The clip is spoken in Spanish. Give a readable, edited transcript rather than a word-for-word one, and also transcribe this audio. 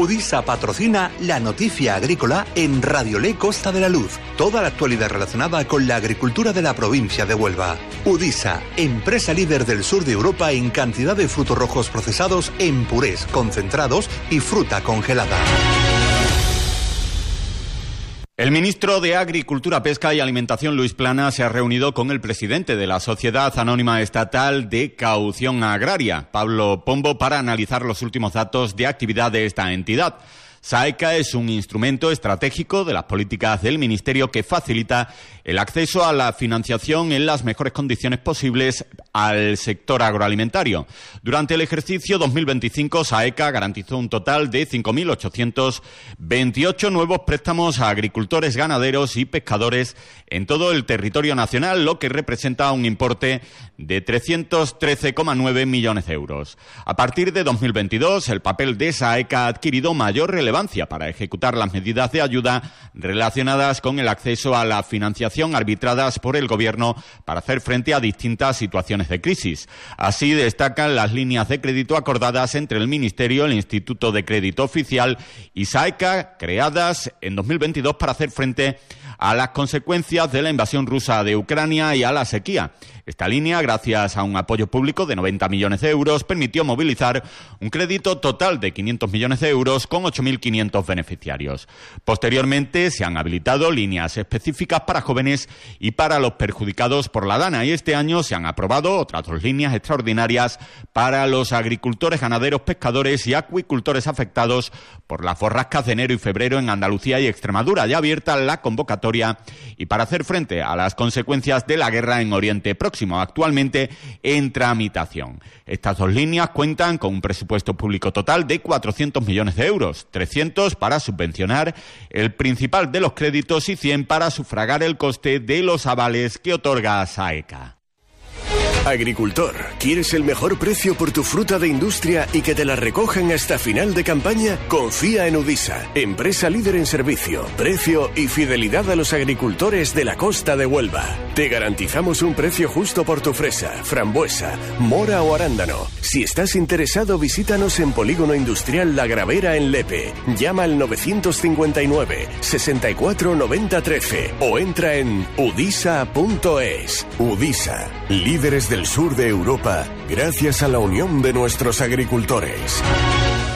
Udisa patrocina la noticia agrícola en Radio Le Costa de la Luz. Toda la actualidad relacionada con la agricultura de la provincia de Huelva. Udisa, empresa líder del sur de Europa en cantidad de frutos rojos procesados en purés, concentrados y fruta congelada. El ministro de Agricultura, Pesca y Alimentación, Luis Planas, se ha reunido con el presidente de la Sociedad Anónima Estatal de Caución Agraria, Pablo Pombo, para analizar los últimos datos de actividad de esta entidad. SAECA es un instrumento estratégico de las políticas del Ministerio que facilita el acceso a la financiación en las mejores condiciones posibles al sector agroalimentario. Durante el ejercicio 2025, SAECA garantizó un total de 5.828 nuevos préstamos a agricultores, ganaderos y pescadores en todo el territorio nacional, lo que representa un importe de 313,9 millones de euros. A partir de 2022, el papel de SAECA ha adquirido mayor relevancia para ejecutar las medidas de ayuda relacionadas con el acceso a la financiación arbitradas por el Gobierno para hacer frente a distintas situaciones de crisis. Así destacan las líneas de crédito acordadas entre el Ministerio, el Instituto de Crédito Oficial y SAECA, creadas en 2022 para hacer frente a las consecuencias de la invasión rusa de Ucrania y a la sequía. Esta línea, gracias a un apoyo público de 90 millones de euros, permitió movilizar un crédito total de 500 millones de euros con 8.500 beneficiarios. Posteriormente se han habilitado líneas específicas para jóvenes y para los perjudicados por la Dana, y este año se han aprobado otras 2 líneas extraordinarias para los agricultores, ganaderos, pescadores y acuicultores afectados por las borrascas de enero y febrero en Andalucía y Extremadura, ya abierta la convocatoria, y para hacer frente a las consecuencias de la guerra en Oriente Próximo, actualmente en tramitación. Estas 2 líneas cuentan con un presupuesto público total de 400 millones de euros, 300 para subvencionar el principal de los créditos y 100 para sufragar el coste de los avales que otorga SAECA. Agricultor, ¿quieres el mejor precio por tu fruta de industria y que te la recojan hasta final de campaña? Confía en Udisa, empresa líder en servicio, precio y fidelidad a los agricultores de la costa de Huelva. Te garantizamos un precio justo por tu fresa, frambuesa, mora o arándano. Si estás interesado, visítanos en Polígono Industrial La Gravera en Lepe. Llama al 959 64 90 13 o entra en udisa.es. Udisa, líderes del sur de Europa, gracias a la unión de nuestros agricultores.